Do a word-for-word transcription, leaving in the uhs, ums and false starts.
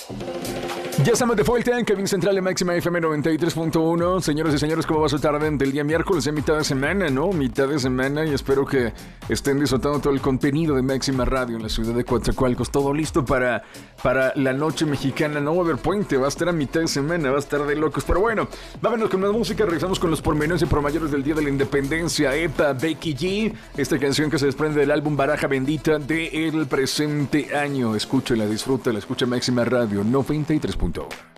Ya estamos de vuelta en Cabina Central de Máxima F M noventa y tres punto uno. Señoras y señores, ¿cómo va su tarde del día miércoles? Ya mitad de semana, ¿no? Mitad de semana, y espero que estén disfrutando todo el contenido de Máxima Radio en la ciudad de Coatzacoalcos. Todo listo para, para la noche mexicana. No va a haber puente, va a estar a mitad de semana, va a estar de locos. Pero bueno, vámonos con más música. Regresamos con los pormenores y promayores del Día de la Independencia. Epa, Becky G. Esta canción que se desprende del álbum Baraja Bendita del presente año. Escúchela, disfrútala, escucha Máxima Radio noventa y tres punto uno.